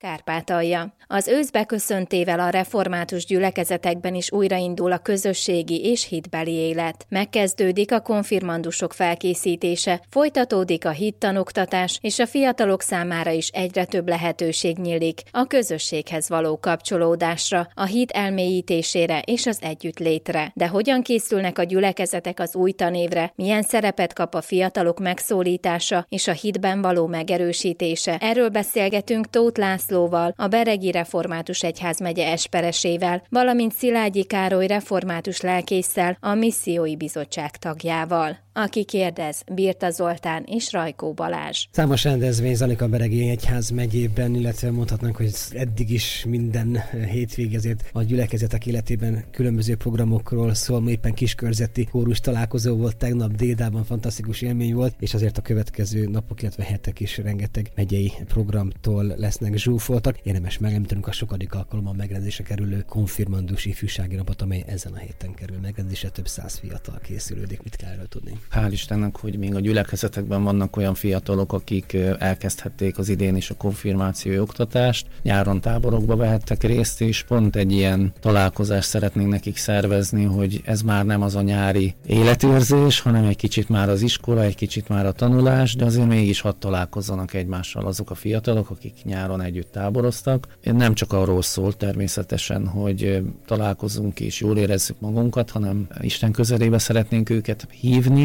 Kárpátalja. Az ősz beköszöntével a református gyülekezetekben is újraindul a közösségi és hitbeli élet. Megkezdődik a konfirmandusok felkészítése, folytatódik a hittanoktatás, és a fiatalok számára is egyre több lehetőség nyílik a közösséghez való kapcsolódásra, a hit elmélyítésére és az együttlétre. De hogyan készülnek a gyülekezetek az új tanévre, milyen szerepet kap a fiatalok megszólítása és a hitben való megerősítése? Erről beszélgetünk Tóth Lászlóval, a Beregi Református Egyházmegye esperesével, valamint Szilágyi Károly református lelkésszel, a Missziói Bizottság tagjával. Aki kérdez, Birta Zoltán és Rajkó Balázs. Számos rendezvény zajlik a Beregi Egyházmegyében, illetve mondhatnánk, hogy eddig is minden hétvég ezért a gyülekezetek életében különböző programokról szól. Éppen kiskörzetty kórus találkozó volt tegnap Dédában, fantasztikus élmény volt, és azért a következő napok, illetve hetek is rengeteg megyei programtól lesznek zsúfoltak. Érdemes megemlítenünk a sokadik alkalommal megrendezésre kerülő konfirmandus ifjúsági napot, amely ezen a héten kerül megrendezésre, több 100 fiatal készülődik. Mit kell erről tudni? Hál' Istennek, hogy még a gyülekezetekben vannak olyan fiatalok, akik elkezdhették az idén is a konfirmációi oktatást, nyáron táborokba vehettek részt, és pont egy ilyen találkozást szeretnénk nekik szervezni, hogy ez már nem az a nyári életérzés, hanem egy kicsit már az iskola, egy kicsit már a tanulás, de azért mégis hadd találkozzanak egymással azok a fiatalok, akik nyáron együtt táboroztak. Nem csak arról szól természetesen, hogy találkozunk és jól érezzük magunkat, hanem Isten közelébe szeretnénk őket hívni,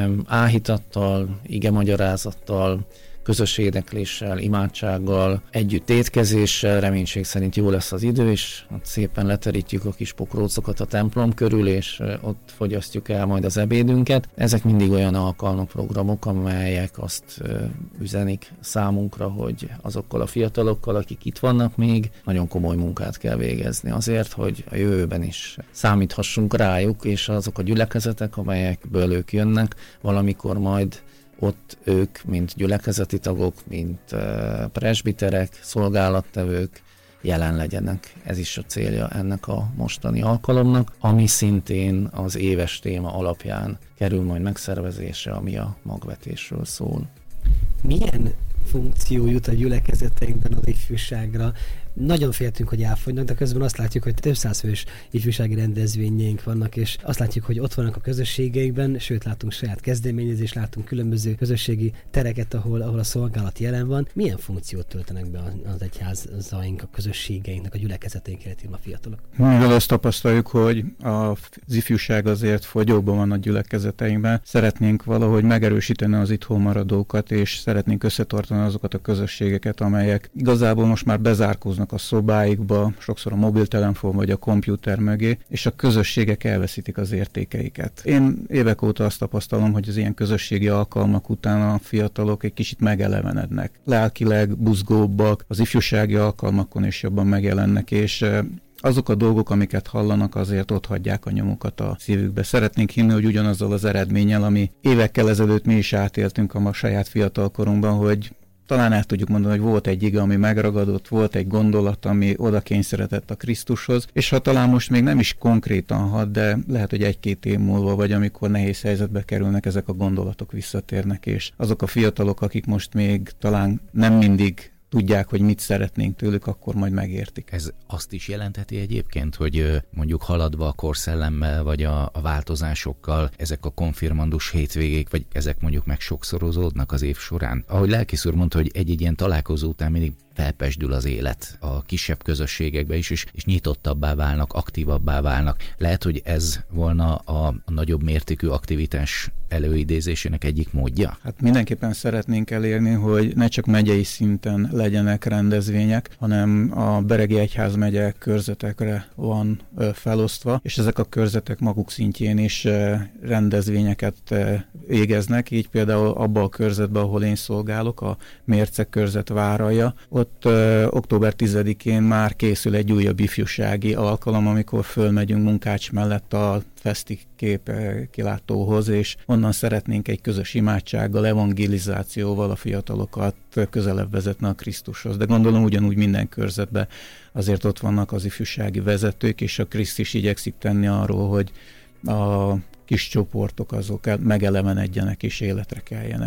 áhítattal, igemagyarázattal, közös énekléssel, imádsággal, együtt étkezéssel, reménység szerint jó lesz az idő, és ott szépen leterítjük a kis pokrócokat a templom körül, és ott fogyasztjuk el majd az ebédünket. Ezek mindig olyan alkalmak, programok, amelyek azt üzenik számunkra, hogy azokkal a fiatalokkal, akik itt vannak még, nagyon komoly munkát kell végezni azért, hogy a jövőben is számíthassunk rájuk, és azok a gyülekezetek, amelyekből ők jönnek, valamikor majd ott ők, mint gyülekezeti tagok, mint presbiterek, szolgálattevők jelen legyenek. Ez is a célja ennek a mostani alkalomnak, ami szintén az éves téma alapján kerül majd megszervezésre, ami a magvetésről szól. Milyen funkció jut a gyülekezeteinkben az ifjúságra? Nagyon féltünk, hogy elfogynak, de közben azt látjuk, hogy több 100 fős ifjúsági rendezvényeink vannak, és azt látjuk, hogy ott vannak a közösségeikben, sőt látunk saját kezdeményezést, látunk különböző közösségi tereket, ahol a szolgálat jelen van. Milyen funkciót töltenek be az egyházaink, a közösségeinknek, a gyülekezeteink életében a fiatalok? Mivel azt tapasztaljuk, hogy az ifjúság azért fogyóban van a gyülekezeteinkben, szeretnénk valahogy megerősíteni az itthon maradókat, és szeretnénk összetartani azokat a közösségeket, amelyek igazából most már bezárkóznak a szobáikba, sokszor a mobiltelefon vagy a kompjúter mögé, és a közösségek elveszítik az értékeiket. Én évek óta azt tapasztalom, hogy az ilyen közösségi alkalmak után a fiatalok egy kicsit megelevenednek. Lelkileg buzgóbbak, az ifjúsági alkalmakon is jobban megjelennek, és azok a dolgok, amiket hallanak, azért ott hagyják a nyomukat a szívükbe. Szeretnénk hinni, hogy ugyanazzal az eredménnyel, ami évekkel ezelőtt mi is átéltünk a saját fiatalkorunkban, hogy talán el tudjuk mondani, hogy volt egy ige, ami megragadott, volt egy gondolat, ami oda kényszerített a Krisztushoz, és ha talán most még nem is konkrétan hat, de lehet, hogy 1-2 év múlva, vagy amikor nehéz helyzetbe kerülnek, ezek a gondolatok visszatérnek, és azok a fiatalok, akik most még talán nem mindig tudják, hogy mit szeretnénk tőlük, akkor majd megértik. Ez azt is jelentheti egyébként, hogy mondjuk haladva a korszellemmel, vagy a változásokkal ezek a konfirmandus hétvégék, vagy ezek mondjuk megsokszorozódnak az év során. Ahogy lelkész úr mondta, hogy egy ilyen találkozó után mindig felpesdül az élet a kisebb közösségekbe is, és nyitottabbá válnak, aktívabbá válnak. Lehet, hogy ez volna a nagyobb mértékű aktivitás előidézésének egyik módja? Hát mindenképpen szeretnénk elérni, hogy ne csak megyei szinten legyenek rendezvények, hanem a Beregi Egyházmegye körzetekre van felosztva, és ezek a körzetek maguk szintjén is rendezvényeket végeznek, így például abban a körzetben, ahol én szolgálok, a Mérce körzet Váralja, ott október 10-én már készül egy újabb ifjúsági alkalom, amikor fölmegyünk Munkács mellett a Feszti kép kilátóhoz, és onnan szeretnénk egy közös imádsággal, evangelizációval a fiatalokat közelebb vezetni a Krisztushoz. De gondolom ugyanúgy minden körzetben azért ott vannak az ifjúsági vezetők, és a Krisztus igyekszik tenni arról, hogy a kis csoportok azok megelevenedjenek és életre keljenek.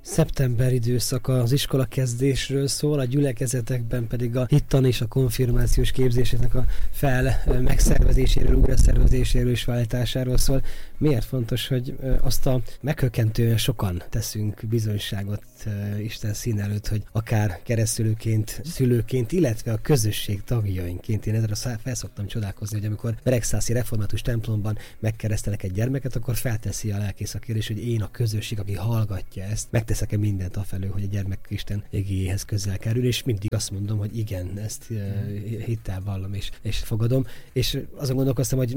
szeptember időszaka az iskola kezdésről szól, a gyülekezetekben pedig a hittani és a konfirmációs képzéseknek a megszervezéséről, újraszervezéséről és váltásáról szól. Miért fontos, hogy azt a meghökkentően sokan teszünk bizonyságot Isten szín előtt, hogy akár keresztülőként, szülőként, illetve a közösség tagjainként. Én ezzel felszoktam csodálkozni, hogy amikor Beregszászi református templomban megkeresztelek egy gyermeket, akkor felteszi a lelkész a kérdés, hogy én a közösség, aki hallgatja ezt, megteszek-e mindent afelől, hogy a gyermek Isten igéjéhez közel kerül, és mindig azt mondom, hogy igen, ezt hittel vallom és fogadom. És azon gondolkoztam, hogy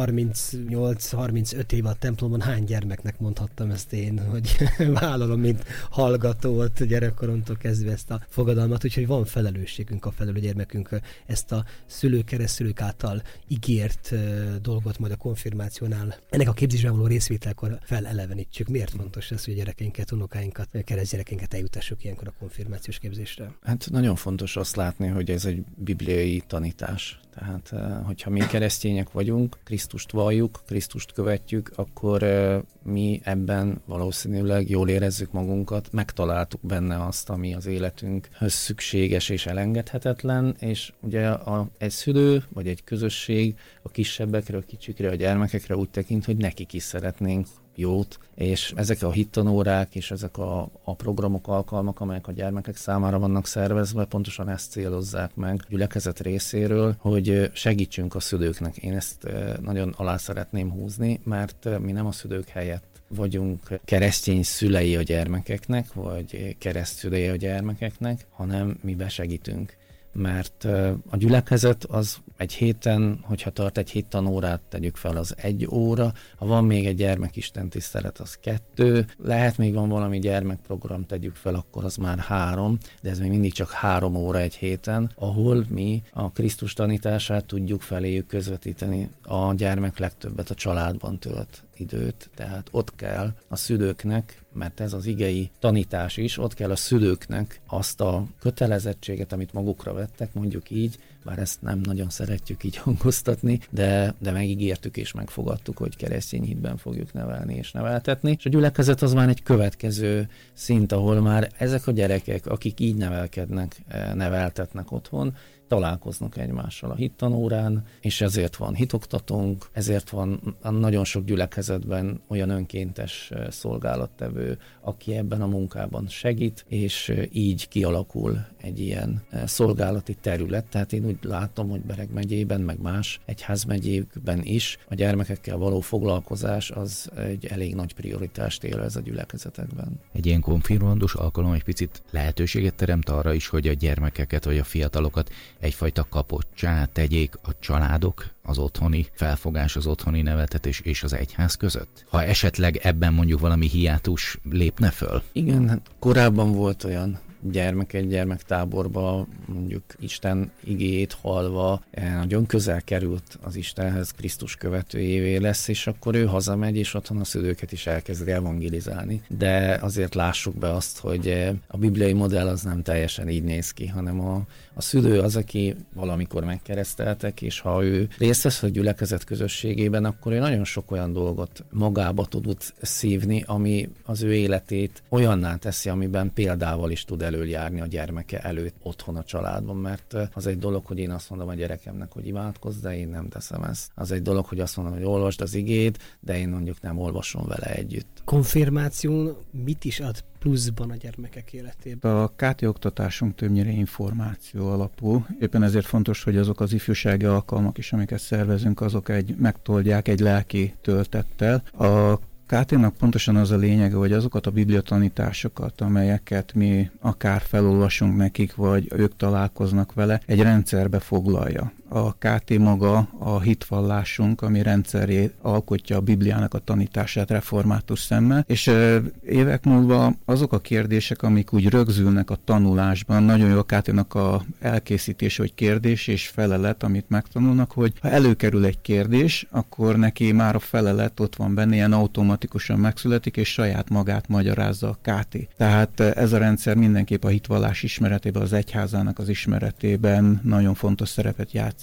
38-35 év a templomon hány gyermeknek mondhattam ezt én, hogy vállalom, mint hallgató ott gyerekkoromtól kezdve ezt a fogadalmat, úgyhogy van felelősségünk afelől, a gyermekünk ezt a keresztülők által ígért dolgot majd a konfirmációnál, ennek a képzésben való részvételkor felelevenítsük. Miért fontos ez, hogy a gyerekeinket, unokáinkat, keresztgyerekeinket eljutassuk ilyenkor a konfirmációs képzésre? Hát nagyon fontos azt látni, hogy ez egy bibliai tanítás. Tehát, hogyha mi keresztények vagyunk, Krisztust valljuk, Krisztust követjük, akkor mi ebben valószínűleg jól érezzük magunkat, megtaláltuk benne azt, ami az életünkhöz szükséges és elengedhetetlen, és ugye egy szülő vagy egy közösség a kisebbekre, a kicsikre, a gyermekekre úgy tekint, hogy nekik is szeretnénk jót, és ezek a hittanórák és ezek a programok, alkalmak, amelyek a gyermekek számára vannak szervezve, pontosan ezt célozzák meg a gyülekezet részéről, hogy segítsünk a szülőknek. Én ezt nagyon alá szeretném húzni, mert mi nem a szülők helyett vagyunk keresztény szülei a gyermekeknek, vagy keresztszülei a gyermekeknek, hanem mi besegítünk. Mert a gyülekezet az egy héten, hogyha tart egy hittanórát, tegyük fel, az 1 óra, ha van még egy gyermekistentisztelet, az 2, lehet még van valami gyermekprogram, tegyük fel, akkor az már 3, de ez még mindig csak 3 óra egy héten, ahol mi a Krisztus tanítását tudjuk feléjük közvetíteni. A gyermek legtöbbet a családban tölt időt, tehát ott kell a szülőknek, mert ez az igei tanítás is, ott kell a szülőknek azt a kötelezettséget, amit magukra vettek, mondjuk így, bár ezt nem nagyon szeretjük így hangoztatni, de megígértük és megfogadtuk, hogy keresztény hitben fogjuk nevelni és neveltetni. És a gyülekezet az már egy következő szint, ahol már ezek a gyerekek, akik így nevelkednek, neveltetnek otthon, találkoznak egymással a hittanórán, és ezért van hitoktatónk, ezért van nagyon sok gyülekezetben olyan önkéntes szolgálattevő, aki ebben a munkában segít, és így kialakul egy ilyen szolgálati terület. Tehát én úgy látom, hogy Bereg megyében, meg más egyházmegyékben is a gyermekekkel való foglalkozás az egy elég nagy prioritást élvez a gyülekezetekben. Egy ilyen konfirmandus alkalom egy picit lehetőséget teremt arra is, hogy a gyermekeket vagy a fiatalokat egyfajta kapottá tegyék a családok, az otthoni felfogás, az otthoni neveltetés és az egyház között? Ha esetleg ebben mondjuk valami hiátus lépne föl? Igen, hát korábban volt olyan egy gyermektáborba, mondjuk Isten igéjét hallva, nagyon közel került az Istenhez, Krisztus követőjévé lesz, és akkor ő hazamegy, és otthon a szülőket is elkezdi evangelizálni. De azért lássuk be azt, hogy a bibliai modell az nem teljesen így néz ki, hanem a szülő az, aki valamikor megkereszteltek, és ha ő részt vesz a gyülekezet közösségében, akkor ő nagyon sok olyan dolgot magába tud szívni, ami az ő életét olyanná teszi, amiben példával is tud előjárni a gyermeke előtt otthon a családban, mert az egy dolog, hogy én azt mondom a gyerekemnek, hogy imádkozz, de én nem teszem ezt. Az egy dolog, hogy azt mondom, hogy olvasd az igét, de én mondjuk nem olvasom vele együtt. Konfirmáció mit is ad pluszban a gyermekek életében? A KT oktatásunk többnyire információ alapú. Éppen ezért fontos, hogy azok az ifjúsági alkalmak is, amiket szervezünk, azok megtoldják egy lelki töltettel. A KT-nak pontosan az a lényege, hogy azokat a bibliatanításokat, amelyeket mi akár felolvasunk nekik, vagy ők találkoznak vele, egy rendszerbe foglalja. A KT maga a hitvallásunk, ami rendszerét alkotja a Bibliának a tanítását református szemmel, és évek múlva azok a kérdések, amik úgy rögzülnek a tanulásban, nagyon jó a KT-nak a elkészítés, hogy kérdés és felelet, amit megtanulnak, hogy ha előkerül egy kérdés, akkor neki már a felelet ott van benne, ilyen automatikusan megszületik, és saját magát magyarázza a KT. Tehát ez a rendszer mindenképp a hitvallás ismeretében, az egyházának az ismeretében nagyon fontos szerepet játszik.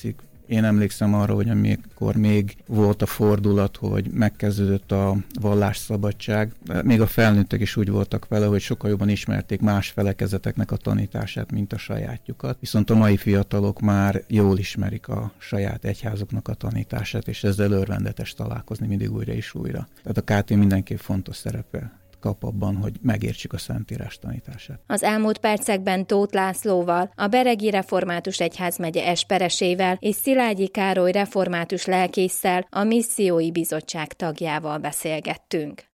Én emlékszem arra, hogy amikor még volt a fordulat, hogy megkezdődött a vallásszabadság, még a felnőttek is úgy voltak vele, hogy sokkal jobban ismerték más felekezeteknek a tanítását, mint a sajátjukat. Viszont a mai fiatalok már jól ismerik a saját egyházoknak a tanítását, és ezzel örvendetes találkozni mindig újra és újra. Tehát a KT mindenképp fontos szerepe kap abban, hogy megértsük a Szentírás tanítását. Az elmúlt percekben Tóth Lászlóval, a Beregi Református Egyházmegye esperesével és Szilágyi Károly református lelkésszel, a Missziói Bizottság tagjával beszélgettünk.